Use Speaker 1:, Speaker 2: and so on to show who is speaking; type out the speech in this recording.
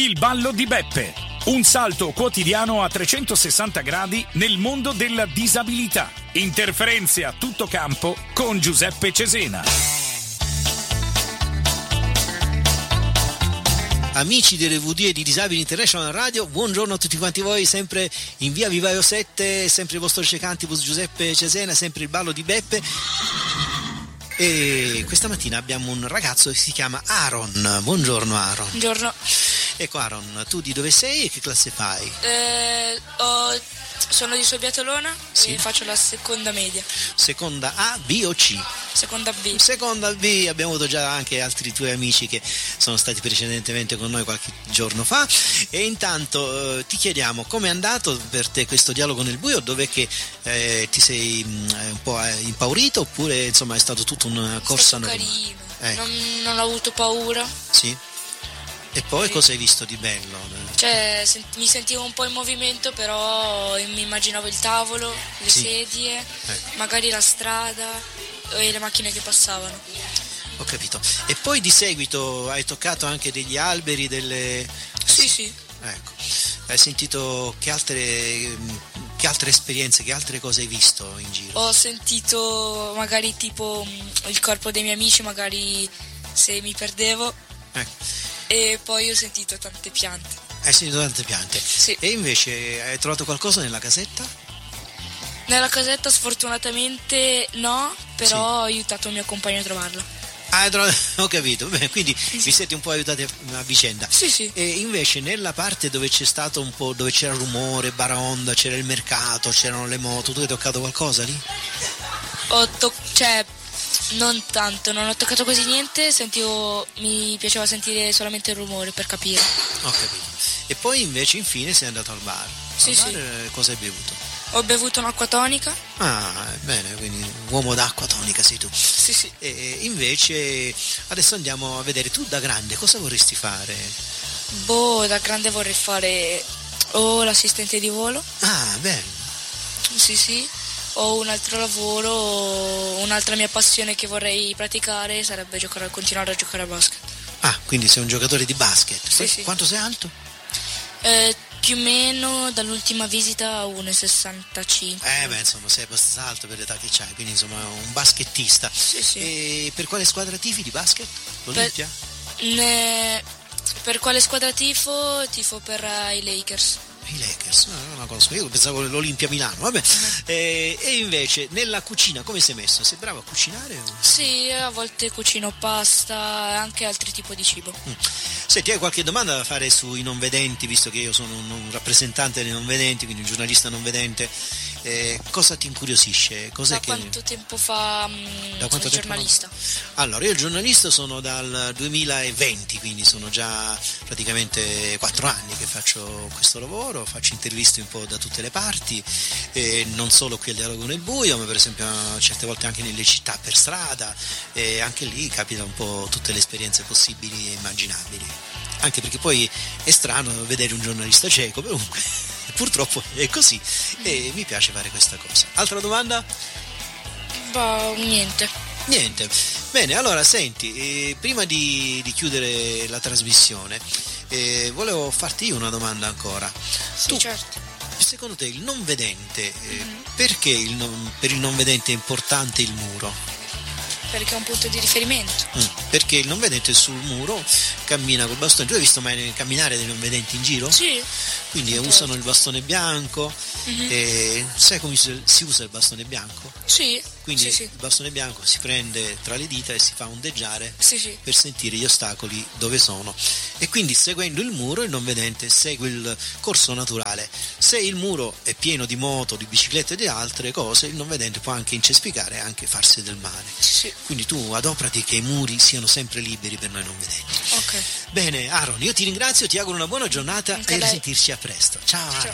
Speaker 1: Il ballo di Beppe. Un salto quotidiano a 360 gradi nel mondo della disabilità. Interferenze a tutto campo con Giuseppe Cesena.
Speaker 2: Amici delle VD e di Disabili International Radio, buongiorno a tutti quanti voi, sempre in via Vivaio 7, sempre il vostro cecantibus Giuseppe Cesena, sempre il ballo di Beppe. E questa mattina abbiamo un ragazzo che si chiama Aaron. Buongiorno Aaron.
Speaker 3: Buongiorno.
Speaker 2: Ecco Aaron, tu di dove sei e che classe fai?
Speaker 3: Sono di Sobbiatolona
Speaker 2: Sì.
Speaker 3: e faccio la seconda media.
Speaker 2: Seconda A, B o C?
Speaker 3: Seconda B.
Speaker 2: Seconda B, abbiamo avuto già anche altri tuoi amici che sono stati precedentemente con noi qualche giorno fa. E intanto ti chiediamo com'è andato per te questo dialogo nel buio, dov'è che ti sei un po' impaurito oppure insomma è stato tutto una corsa normale?
Speaker 3: Carino.
Speaker 2: Ecco.
Speaker 3: Non ho avuto paura.
Speaker 2: Sì. E poi
Speaker 3: Sì.
Speaker 2: cosa hai visto di bello?
Speaker 3: Cioè, mi sentivo un po' in movimento, però mi immaginavo il tavolo, le
Speaker 2: Sì.
Speaker 3: sedie, magari la strada e le macchine che passavano.
Speaker 2: Ho capito. E poi di seguito hai toccato anche degli alberi, delle...
Speaker 3: Sì.
Speaker 2: Ecco. Hai sentito che altre esperienze, che altre cose hai visto in giro?
Speaker 3: Ho sentito magari tipo il corpo dei miei amici, magari se mi perdevo,
Speaker 2: Ecco.
Speaker 3: e poi ho sentito tante piante.
Speaker 2: Hai sentito tante piante.
Speaker 3: Sì.
Speaker 2: E invece hai trovato qualcosa nella casetta?
Speaker 3: Nella casetta sfortunatamente no, però ho aiutato il mio compagno a trovarla.
Speaker 2: Ho capito. Beh, quindi vi siete un po' aiutati a vicenda.
Speaker 3: Sì.
Speaker 2: E invece nella parte dove c'è stato un po', dove c'era rumore, baraonda, c'era il mercato, c'erano le moto, tu hai toccato qualcosa lì?
Speaker 3: Non tanto, non ho toccato quasi niente, mi piaceva sentire solamente il rumore per capire.
Speaker 2: Ho capito. E poi invece infine sei andato al bar.
Speaker 3: Sì,
Speaker 2: Al bar,
Speaker 3: sì.
Speaker 2: cosa hai bevuto?
Speaker 3: Ho bevuto un'acqua tonica.
Speaker 2: Ah, bene, quindi uomo d'acqua tonica sei tu.
Speaker 3: Sì.
Speaker 2: E invece adesso andiamo a vedere, tu da grande cosa vorresti fare?
Speaker 3: Da grande vorrei fare o l'assistente di volo.
Speaker 2: Ah, bene.
Speaker 3: Sì. O un altro lavoro, o un'altra mia passione che vorrei praticare sarebbe continuare a giocare a basket.
Speaker 2: Ah, quindi sei un giocatore di basket.
Speaker 3: Sì.
Speaker 2: Quanto sei alto?
Speaker 3: Più o meno dall'ultima visita 1,65.
Speaker 2: Beh, insomma, sei abbastanza alto per l'età che c'hai, quindi insomma un baschettista.
Speaker 3: Sì.
Speaker 2: E per quale squadra tifi di basket? L'Olimpia?
Speaker 3: Per quale squadra tifo? Tifo per i Lakers.
Speaker 2: I Lakers, no, non la conosco, io pensavo l'Olimpia Milano, vabbè. E invece nella cucina come sei messo? Sei bravo a cucinare?
Speaker 3: Sì, a volte cucino pasta e anche altri tipi di cibo.
Speaker 2: Senti, hai qualche domanda da fare sui non vedenti, visto che io sono un rappresentante dei non vedenti, quindi un giornalista non vedente. Cosa ti incuriosisce?
Speaker 3: Quanto tempo fa il giornalista?
Speaker 2: Allora, io il giornalista sono dal 2020, quindi sono già praticamente 4 anni che faccio questo lavoro, faccio interviste un po' da tutte le parti, non solo qui al Dialogo nel Buio, ma per esempio certe volte anche nelle città per strada, e anche lì capita un po' tutte le esperienze possibili e immaginabili. Anche perché poi è strano vedere un giornalista cieco, però comunque purtroppo è così e mi piace fare questa cosa. Altra domanda?
Speaker 3: Niente.
Speaker 2: Bene, allora senti, prima di chiudere la trasmissione volevo farti io una domanda ancora.
Speaker 3: Sì, certo.
Speaker 2: Secondo te il non vedente, perché per il non vedente è importante il muro?
Speaker 3: Perché è un punto di riferimento.
Speaker 2: Perché il non vedente sul muro cammina col bastone. Tu hai visto mai camminare dei non vedenti in giro?
Speaker 3: Sì.
Speaker 2: Quindi usano il bastone bianco. E sai come si usa il bastone bianco?
Speaker 3: Sì.
Speaker 2: Quindi
Speaker 3: Sì.
Speaker 2: il bastone bianco si prende tra le dita e si fa ondeggiare
Speaker 3: Sì.
Speaker 2: per sentire gli ostacoli dove sono. E quindi seguendo il muro il non vedente segue il corso naturale. Se il muro è pieno di moto, di biciclette e di altre cose, il non vedente può anche incespicare e anche farsi del male.
Speaker 3: Sì.
Speaker 2: Quindi tu adoprati che i muri siano sempre liberi per noi non vedenti.
Speaker 3: Ok.
Speaker 2: Bene, Aaron, io ti ringrazio, ti auguro una buona giornata
Speaker 3: Anche
Speaker 2: e
Speaker 3: lei.
Speaker 2: risentirci a presto. Ciao.
Speaker 3: Ciao.
Speaker 2: Aaron.